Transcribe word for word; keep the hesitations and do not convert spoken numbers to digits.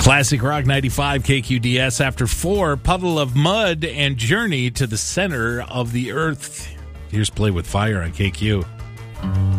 Classic Rock ninety-five K Q D S after four, Puddle of Mud and Journey to the Center of the Earth. Here's Play with Fire on K Q.